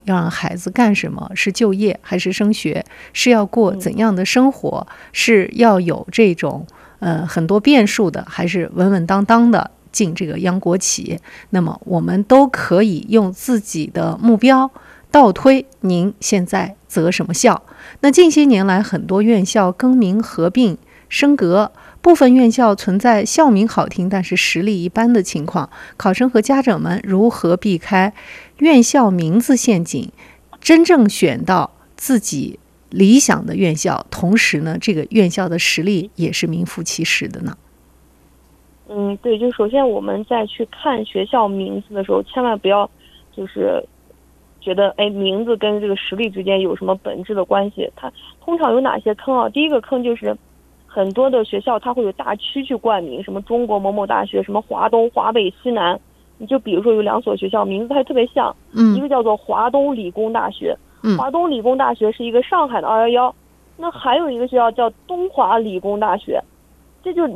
要让孩子干什么？是就业还是升学？是要过怎样的生活？是要有这种很多变数的，还是稳稳当当的进这个央国企？那么我们都可以用自己的目标倒推您现在择什么校。那近些年来，很多院校更名合并升格，部分院校存在校名好听但是实力一般的情况。考生和家长们如何避开院校名字陷阱，真正选到自己理想的院校，同时呢，这个院校的实力也是名副其实的呢？ 对，就首先我们在去看学校名字的时候，千万不要就是觉得名字跟这个实力之间有什么本质的关系。它通常有哪些坑啊？第一个坑就是很多的学校它会有大区去冠名，什么中国某某大学，什么华东、华北、西南。你就比如说有2所学校名字还特别像，一个叫做华东理工大学，华东理工大学是一个上海的211，那还有一个学校叫东华理工大学，这就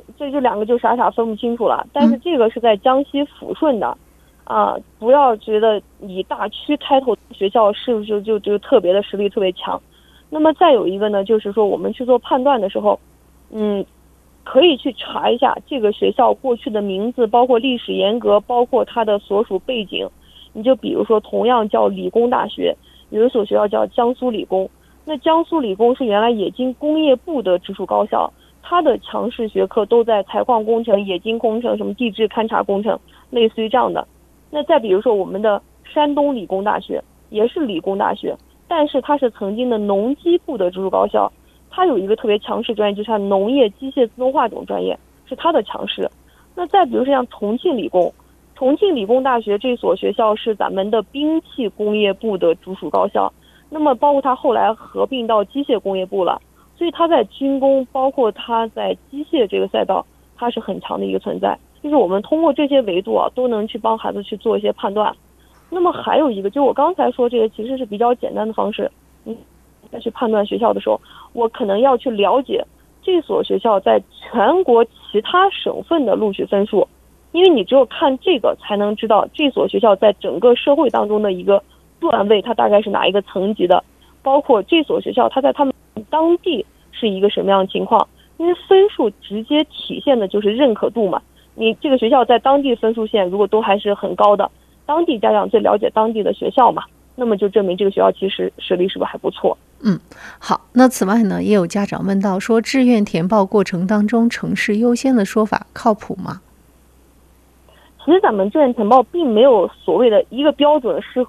2个就傻傻分不清楚了。但是这个是在江西抚顺的，不要觉得以大区开头的学校是不是就特别的实力特别强。那么再有一个呢，就是说我们去做判断的时候，可以去查一下这个学校过去的名字，包括历史沿革，包括它的所属背景。你就比如说同样叫理工大学，有一所学校叫江苏理工，那江苏理工是原来冶金工业部的直属高校，它的强势学科都在采矿工程、冶金工程、什么地质勘察工程，类似于这样的。那再比如说我们的山东理工大学，也是理工大学，但是它是曾经的农机部的直属高校，它有一个特别强势专业，就是它农业机械自动化这种专业是它的强势。那再比如说像重庆理工大学这所学校是咱们的兵器工业部的直属高校，那么包括它后来合并到机械工业部了，所以它在军工包括它在机械这个赛道它是很强的一个存在。就是我们通过这些维度都能去帮孩子去做一些判断。那么还有一个就我刚才说这个其实是比较简单的方式，再去判断学校的时候，我可能要去了解这所学校在全国其他省份的录取分数，因为你只有看这个才能知道这所学校在整个社会当中的一个段位它大概是哪一个层级的，包括这所学校它在他们当地是一个什么样的情况。因为分数直接体现的就是认可度嘛，你这个学校在当地分数线如果都还是很高的，当地家长最了解当地的学校嘛，那么就证明这个学校其实实力是不是还不错。 好，那此外呢，也有家长问到说，志愿填报过程当中城市优先的说法靠谱吗？ 其实咱们志愿填报并没有所谓的一个标准适合